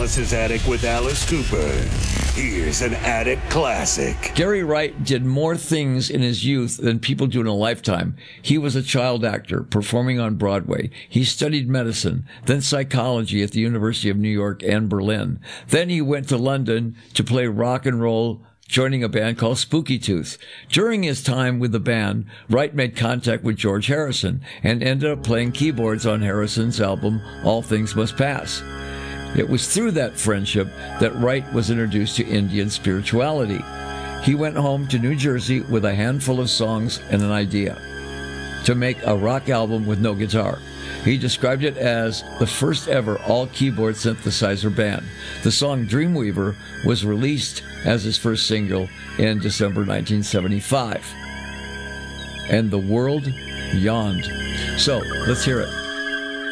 Alice's Attic with Alice Cooper. Here's an Attic classic. Gary Wright did more things in his youth than people do in a lifetime. He was a child actor, performing on Broadway. He studied medicine, then psychology at the University of New York and Berlin. Then he went to London to play rock and roll, joining a band called Spooky Tooth. During his time with the band, Wright made contact with George Harrison and ended up playing keyboards on Harrison's album, All Things Must Pass. It was through that friendship that Wright was introduced to Indian spirituality. He went home to New Jersey with a handful of songs and an idea to make a rock album with no guitar. He described it as the first ever all-keyboard synthesizer band. The song Dreamweaver was released as his first single in December 1975. And the world yawned. So, let's hear it.